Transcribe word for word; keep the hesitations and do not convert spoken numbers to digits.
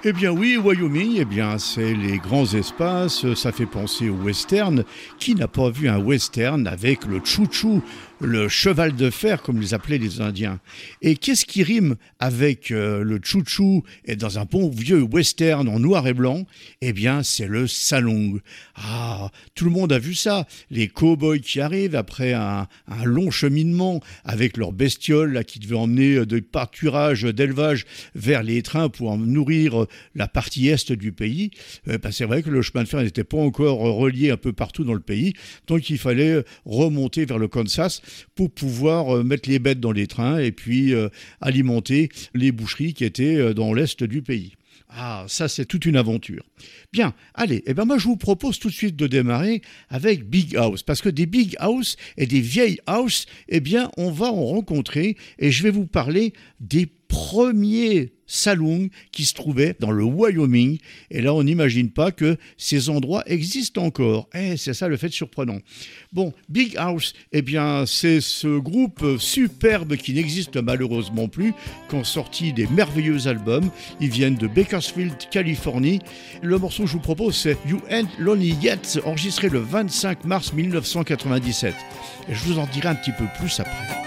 Eh bien oui, Wyoming, eh bien c'est les grands espaces, ça fait penser au western. Qui n'a pas vu un western avec le chouchou, le cheval de fer comme les appelaient les Indiens? Et qu'est-ce qui rime avec euh, le chouchou et dans un bon vieux western en noir et blanc? Eh bien c'est le saloon. Ah, tout le monde a vu ça, les cow-boys qui arrivent après un, un long cheminement avec leurs bestioles là, qui devaient emmener de pâturage, d'élevage vers les trains pour en nourrir la partie est du pays. Euh, ben c'est vrai que le chemin de fer n'était pas encore relié un peu partout dans le pays, donc il fallait remonter vers le Kansas pour pouvoir mettre les bêtes dans les trains et puis euh, alimenter les boucheries qui étaient dans l'est du pays. Ah, ça c'est toute une aventure. Bien, allez, eh ben moi je vous propose tout de suite de démarrer avec Big House, parce que des Big House et des vieilles House, eh bien on va en rencontrer et je vais vous parler des premiers saloons qui se trouvaient dans le Wyoming. Et là, on n'imagine pas que ces endroits existent encore. Eh, c'est ça le fait surprenant. Bon, Big House, eh bien, c'est ce groupe superbe qui n'existe malheureusement plus, qui ont sorti des merveilleux albums. Ils viennent de Bakersfield, Californie. Le morceau que je vous propose, c'est You Ain't Lonely Yet, enregistré le vingt-cinq mars mille neuf cent quatre-vingt-dix-sept. Et je vous en dirai un petit peu plus après.